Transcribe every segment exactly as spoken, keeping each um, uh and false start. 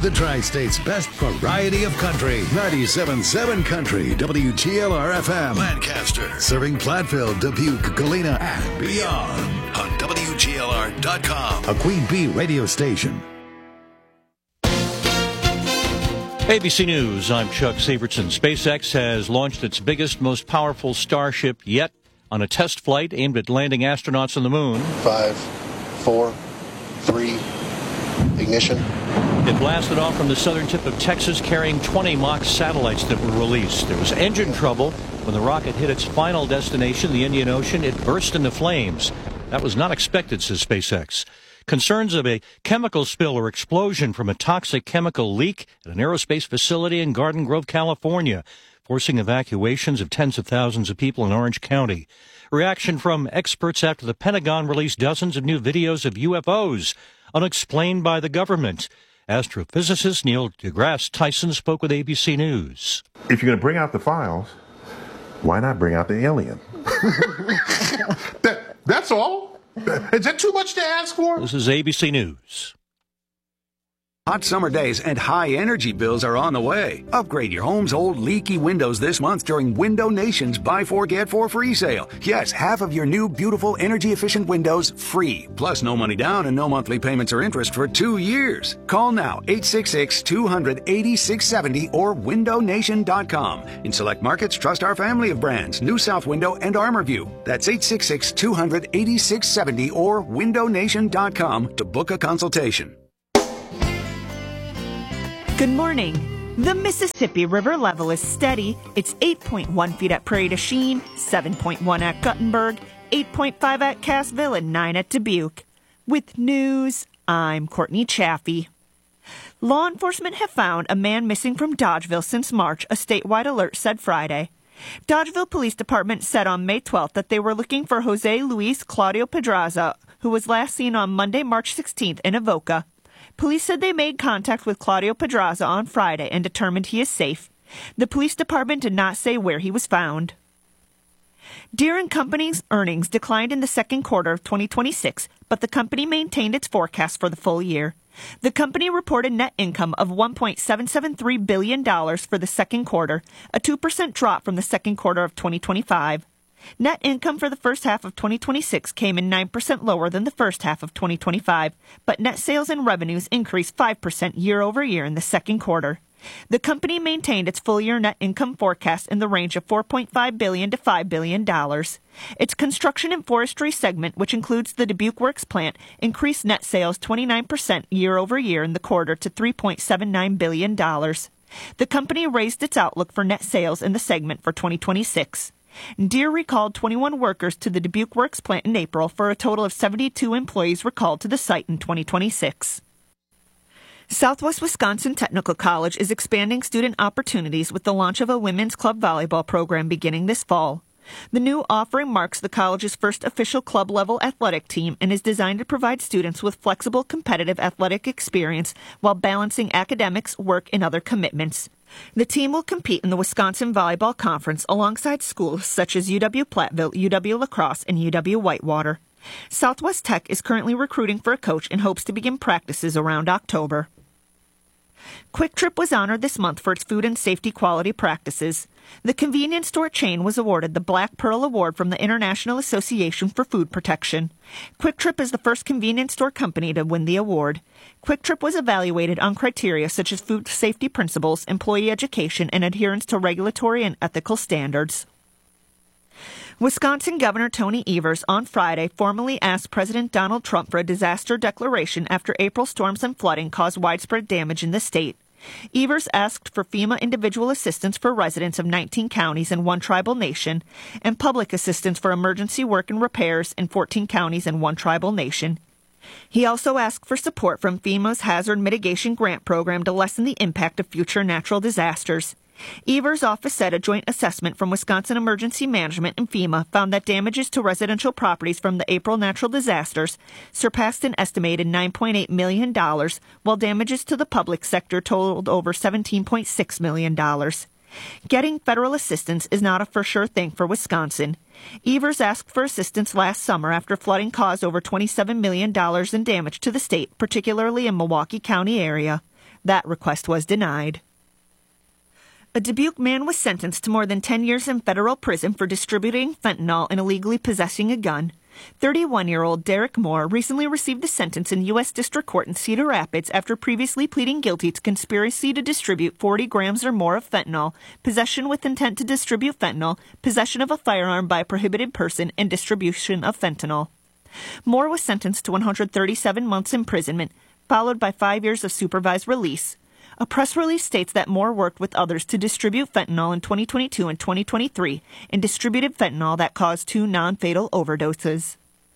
The Tri-State's best variety of country. ninety-seven point seven Country, W G L R F M. Lancaster. Serving Platteville, Dubuque, Galena, and beyond. On W G L R dot com. A Queen Bee radio station. A B C News, I'm Chuck Severson. SpaceX has launched its biggest, most powerful Starship yet on a test flight aimed at landing astronauts on the moon. Five, four, three, ignition. It blasted off from the southern tip of Texas carrying twenty mock satellites that were released. There was engine trouble. When the rocket hit its final destination, the Indian Ocean, it burst into flames. That was not expected, says SpaceX. Concerns of a chemical spill or explosion from a toxic chemical leak at an aerospace facility in Garden Grove, California, forcing evacuations of tens of thousands of people in Orange County. Reaction from experts after the Pentagon released dozens of new videos of U F Os unexplained by the government. Astrophysicist Neil deGrasse Tyson spoke with A B C News. If you're going to bring out the files, why not bring out the alien? that, that's all? Is that too much to ask for? This is A B C News. Hot summer days and high energy bills are on the way. Upgrade your home's old leaky windows this month during Window Nation's Buy Four Get Four free sale. Yes, half of your new beautiful energy efficient windows free. Plus no money down and no monthly payments or interest for two years. Call now eight six six, two hundred, eighty-six seventy or window nation dot com. In select markets, trust our family of brands, New South Window and ArmorView. That's eight six six, two hundred, eighty-six seventy or window nation dot com to book a consultation. Good morning. The Mississippi River level is steady. It's eight point one feet at Prairie du Chien, seven point one at Guttenberg, eight point five at Cassville, and nine at Dubuque. With news, I'm Courtney Chaffee. Law enforcement have found a man missing from Dodgeville since March, a statewide alert said Friday. Dodgeville Police Department said on May twelfth that they were looking for Jose Luis Claudio Pedraza, who was last seen on Monday, March sixteenth in Avoca. Police said they made contact with Claudio Pedraza on Friday and determined he is safe. The police department did not say where he was found. Deere and Company's earnings declined in the second quarter of twenty twenty-six, but the company maintained its forecast for the full year. The company reported net income of one point seven seven three billion dollars for the second quarter, a two percent drop from the second quarter of twenty twenty-five. Net income for the first half of twenty twenty-six came in nine percent lower than the first half of twenty twenty-five, but net sales and revenues increased five percent year over year in the second quarter. The company maintained its full-year net income forecast in the range of four point five billion dollars to five billion dollars. Its construction and forestry segment, which includes the Dubuque Works plant, increased net sales twenty-nine percent year over year in the quarter to three point seven nine billion dollars. The company raised its outlook for net sales in the segment for twenty twenty-six. Deere recalled twenty-one workers to the Dubuque Works plant in April for a total of seventy-two employees recalled to the site in twenty twenty-six. Southwest Wisconsin Technical College is expanding student opportunities with the launch of a women's club volleyball program beginning this fall. The new offering marks the college's first official club-level athletic team and is designed to provide students with flexible, competitive athletic experience while balancing academics, work, and other commitments. The team will compete in the Wisconsin Volleyball Conference alongside schools such as U W-Platteville, U W-La Crosse, and U W-Whitewater. Southwest Tech is currently recruiting for a coach and hopes to begin practices around October. Quick Trip was honored this month for its food and safety quality practices. The convenience store chain was awarded the Black Pearl Award from the International Association for Food Protection. Quick Trip is the first convenience store company to win the award. Quick Trip was evaluated on criteria such as food safety principles, employee education, and adherence to regulatory and ethical standards. Wisconsin Governor Tony Evers on Friday formally asked President Donald Trump for a disaster declaration after April storms and flooding caused widespread damage in the state. Evers asked for FEMA individual assistance for residents of nineteen counties and one tribal nation, and public assistance for emergency work and repairs in fourteen counties and one tribal nation. He also asked for support from FEMA's Hazard Mitigation Grant Program to lessen the impact of future natural disasters. Evers' office said a joint assessment from Wisconsin Emergency Management and FEMA found that damages to residential properties from the April natural disasters surpassed an estimated nine point eight million dollars, while damages to the public sector totaled over seventeen point six million dollars. Getting federal assistance is not a for sure thing for Wisconsin. Evers asked for assistance last summer after flooding caused over twenty-seven million dollars in damage to the state, particularly in Milwaukee County area. That request was denied. A Dubuque man was sentenced to more than ten years in federal prison for distributing fentanyl and illegally possessing a gun. thirty-one-year-old Derek Moore recently received a sentence in U S District Court in Cedar Rapids after previously pleading guilty to conspiracy to distribute forty grams or more of fentanyl, possession with intent to distribute fentanyl, possession of a firearm by a prohibited person, and distribution of fentanyl. Moore was sentenced to one hundred thirty-seven months imprisonment, followed by five years of supervised release. A press release states that Moore worked with others to distribute fentanyl in twenty twenty-two and twenty twenty-three and distributed fentanyl that caused two non-fatal overdoses.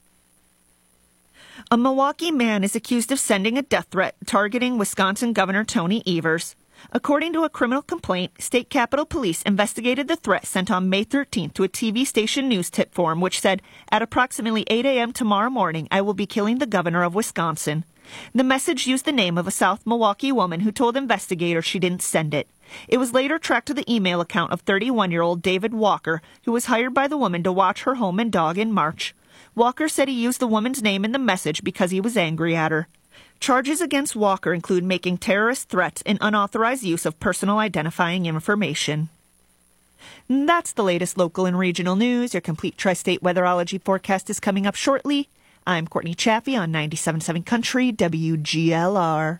A Milwaukee man is accused of sending a death threat targeting Wisconsin Governor Tony Evers. According to a criminal complaint, State Capitol Police investigated the threat sent on May thirteenth to a T V station news tip form, which said, "At approximately eight a.m. tomorrow morning, I will be killing the governor of Wisconsin." The message used the name of a South Milwaukee woman who told investigators she didn't send it. It was later tracked to the email account of thirty-one-year-old David Walker, who was hired by the woman to watch her home and dog in March. Walker said he used the woman's name in the message because he was angry at her. Charges against Walker include making terrorist threats and unauthorized use of personal identifying information. That's the latest local and regional news. Your complete tri-state weatherology forecast is coming up shortly. I'm Courtney Chaffee on ninety-seven point seven Country W G L R.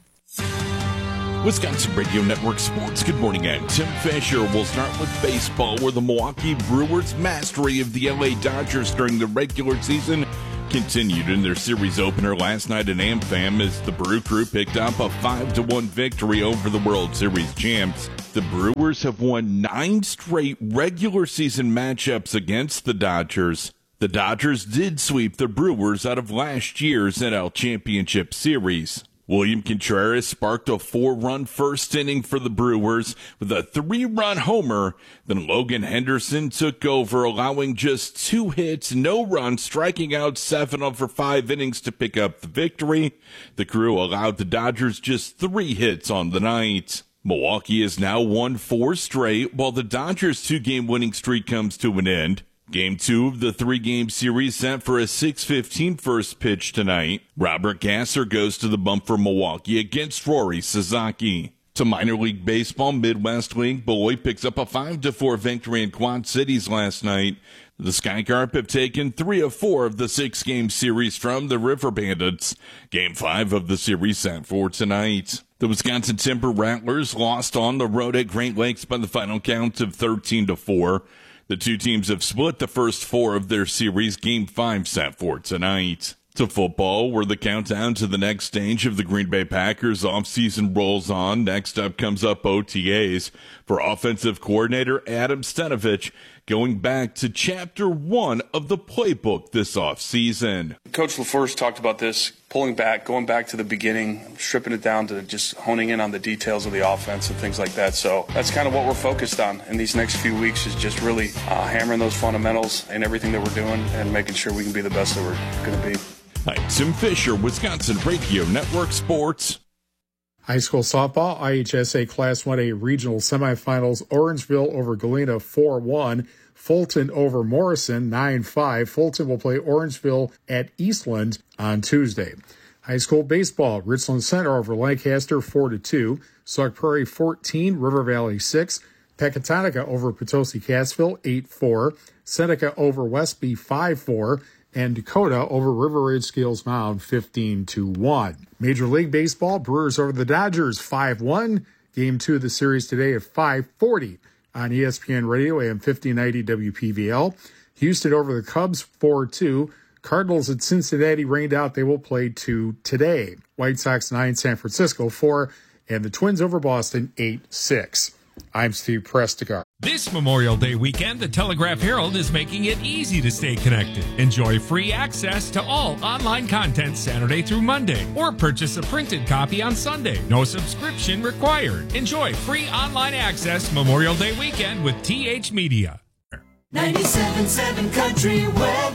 Wisconsin Radio Network Sports. Good morning, I'm Tim Fisher. We'll start with baseball, where the Milwaukee Brewers' mastery of the L A Dodgers during the regular season continued in their series opener last night at AmFam as the Brew Crew picked up a five to one victory over the World Series champs. The Brewers have won nine straight regular season matchups against the Dodgers. The Dodgers did sweep the Brewers out of last year's N L Championship Series. William Contreras sparked a four-run first inning for the Brewers with a three-run homer. Then Logan Henderson took over, allowing just two hits, no runs, striking out seven over five innings to pick up the victory. The Crew allowed the Dodgers just three hits on the night. Milwaukee has now won four straight, while the Dodgers' two-game winning streak comes to an end. Game two of the three-game series set for a six fifteen first pitch tonight. Robert Gasser goes to the bump for Milwaukee against Rory Sasaki. To minor league baseball, Midwest League, Beloit picks up a five to four victory in Quad Cities last night. The Skycarp have taken three of four of the six-game series from the River Bandits. Game five of the series set for tonight. The Wisconsin Timber Rattlers lost on the road at Great Lakes by the final count of thirteen to four. The two teams have split the first four of their series. Game five set for tonight. To football, where the countdown to the next stage of the Green Bay Packers offseason rolls on. Next up comes up O T As for offensive coordinator Adam Stenavich, going back to chapter one of the playbook this offseason. Coach LaFleur talked about this, pulling back, going back to the beginning, stripping it down to just honing in on the details of the offense and things like that. So that's kind of what we're focused on in these next few weeks, is just really uh, hammering those fundamentals in everything that we're doing and making sure we can be the best that we're going to be. I'm Tim Fisher, Wisconsin Radio Network Sports. High school softball, I H S A Class one A regional semifinals, Orangeville over Galena four one, Fulton over Morrison nine five. Fulton will play Orangeville at Eastland on Tuesday. High school baseball, Richland Center over Lancaster four to two, Sauk Prairie fourteen, River Valley six, Pecatonica over Potosi Cassville eight four, Seneca over Westby five four, and Dakota over River Ridge Scales Mound fifteen to one. Major League Baseball, Brewers over the Dodgers five one. Game two of the series today at five forty on E S P N Radio, A M fifteen ninety W P V L. Houston over the Cubs four two. Cardinals at Cincinnati rained out. They will play two today. White Sox nine, San Francisco four, and the Twins over Boston eight six. I'm Steve Prestigar. This Memorial Day weekend, the Telegraph Herald is making it easy to stay connected. Enjoy free access to all online content Saturday through Monday, or purchase a printed copy on Sunday. No subscription required. Enjoy free online access Memorial Day weekend with T H Media. ninety-seven point seven Country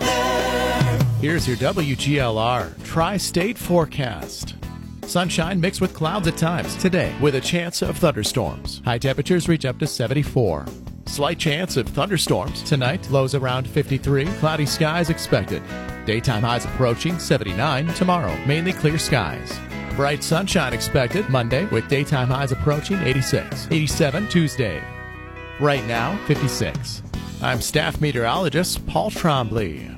Weather. Here's your W G L R Tri-State Forecast. Sunshine mixed with clouds at times today with a chance of thunderstorms. High temperatures reach up to seventy-four. Slight chance of thunderstorms tonight. Lows around fifty-three. Cloudy skies expected. Daytime highs approaching seventy-nine. Tomorrow, mainly clear skies. Bright sunshine expected Monday with daytime highs approaching eighty-six. eighty-seven Tuesday. Right now, fifty-six. I'm staff meteorologist Paul Trombley.